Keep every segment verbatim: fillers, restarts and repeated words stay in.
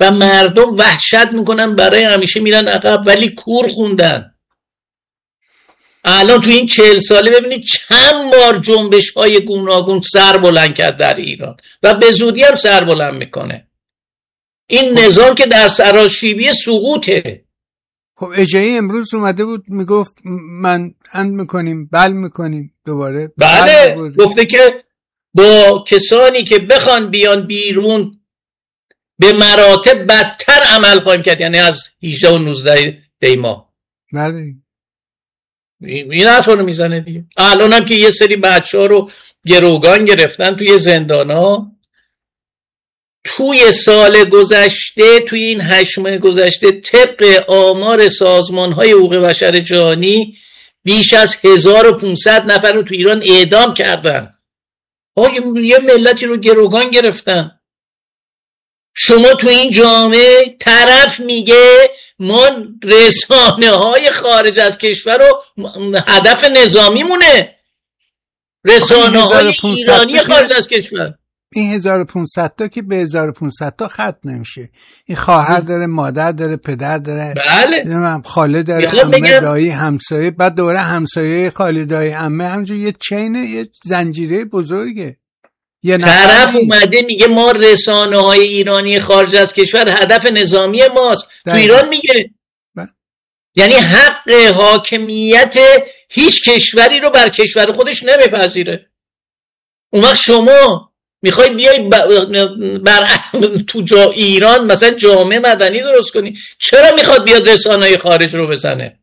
و مردم وحشت میکنن برای همیشه میرن عقب، ولی کور خوندن. الان تو این چهل ساله ببینید چند بار جنبش های گوناگون سر بلند کرد در ایران و به زودی هم سر بلند میکنه. این نظام که در سراشیبی سقوطه. خب اجایی امروز اومده بود میگفت من اند میکنیم بل میکنیم دوباره. بله گفته که با کسانی که بخوان بیان بیرون به مراتب بدتر عمل خواهیم کرد، یعنی از هجده و نوزده دی ماه. بله این حرف رو میزنه دیگه. الان هم که یه سری بچه ها رو گروگان گرفتن توی زندان ها. توی سال گذشته، توی این هشت ماه گذشته، طبق آمار سازمان های حقوق بشر جهانی بیش از هزار و پانصد نفر رو توی ایران اعدام کردن. یه ملتی رو گروگان گرفتن. شما تو این جامعه طرف میگه ما رسانه های خارج از کشور رو هدف نظامی مونه، رسانه های ایرانی خارج از کشور. این هزار و پانصد تا که به هزار و پانصد تا ختم نمیشه. این خواهر داره، مادر داره، پدر داره، بله نمیدونم خاله داره، عمه، دایی، همسایه، بعد دوره همسایه، خاله، دایی، عمه، همینجوری یه چینه، یه زنجیره بزرگه. یه طرف اومده میگه ما رسانه های ایرانی خارج از کشور هدف نظامی ماست. تو ایران میگه با. یعنی حق حاکمیت هیچ کشوری رو بر کشور خودش نمیپذیره. اون وقت شما میخوای بیای بر تو جا ایران مثلا جامعه مدنی درست کنی، چرا میخواد بیاد رسانه های خارج رو بزنه؟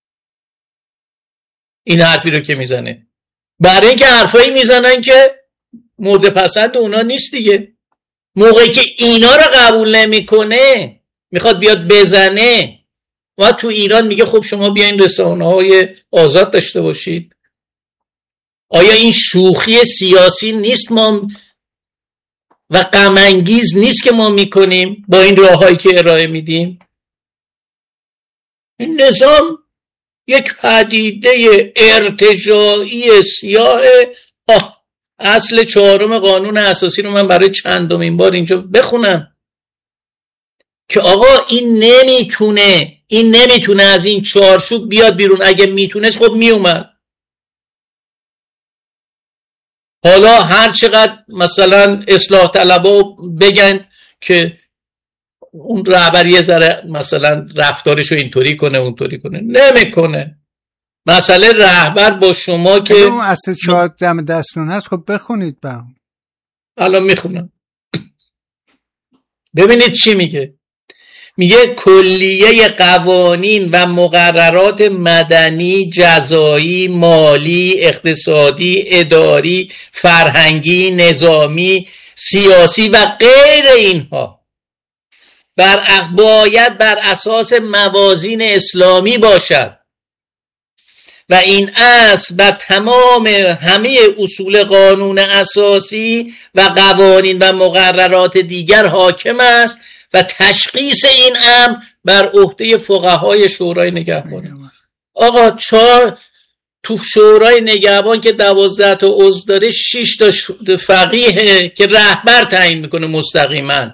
این حرفی رو که میزنه برای اینکه حرفایی میزنن که مورد پسند اونا نیست دیگه. موقعی که اینا رو قبول نمیکنه میخواد بیاد بزنه و تو ایران میگه خب شما بیاین رسانه های آزاد داشته باشید. آیا این شوخی سیاسی نیست ما و غم انگیز نیست که ما میکنیم با این راههایی که ارائه میدیم؟ این نظام یک پدیده ارتجاعی سیاه. آه اصل چهارم قانون اساسی رو من برای چندمین بار اینجا بخونم که آقا این نمیتونه این نمیتونه از این چارچوب بیاد بیرون. اگه میتونست خب میومد. حالا هر چقدر مثلا اصلاح طلبا بگن که اون رهبر یه ذره مثلا رفتارشو اینطوری کنه اونطوری کنه، نمیکنه. مسئله رهبر با شما که اون اصل چهار دم دستون هست. خب بخونید برام. الان میخونم ببینید چی میگه. میگه کلیه قوانین و مقررات مدنی، جزایی، مالی، اقتصادی، اداری، فرهنگی، نظامی، سیاسی و غیر اینها بر باید بر اساس موازین اسلامی باشد و این اصل و تمام همه اصول قانون اساسی و قوانین و مقررات دیگر حاکم است و تشخیص این امر بر عهده فقهای شورای نگهبان. آقا چهار تو شورای نگهبان که دوازده تا عضو داره، شش تا فقیه که رهبر تعیین میکنه مستقیما.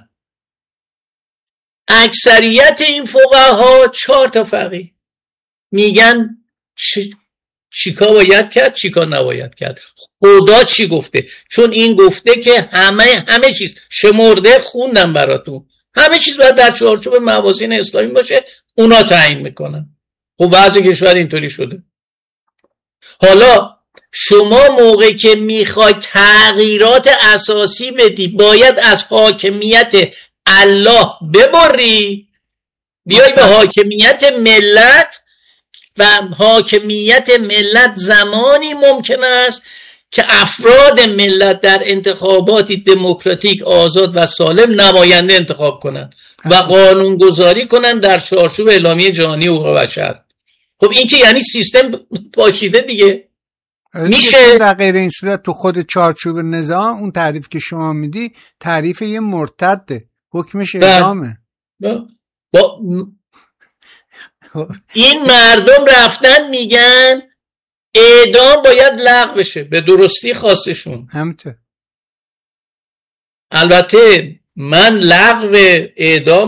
اکثریت این فقها چهار تا فقیه میگن چی چیکار باید کرد، چیکار نباید کرد. خدا چی گفته؟ چون این گفته که همه همه چیز شمرده، خوندم براتون، همه چیز باید در چارچوب موازین اسلامی باشه. اونا تعیین میکنن. خب بعضی کشور اینطوری شده. حالا شما موقعی که میخوای تغییرات اساسی بدی باید از حاکمیت الله ببری بیای به حاکمیت ملت و حاکمیت ملت زمانی ممکن است که افراد ملت در انتخاباتی دموکراتیک آزاد و سالم نماینده انتخاب کنند و قانونگذاری کنند در چارچوب اعلامیه جهانی حقوق بشر. خب این که یعنی سیستم پاشیده دیگه. میشه در غیر این صورت تو خود چارچوب نظام اون تعریف که شما میدی تعریف یه مرتده، حکمش اعدامه. با, با این مردم رفتن میگن اعدام باید لغو بشه به درستی خاصشون. همینطور. البته من لغو اعدام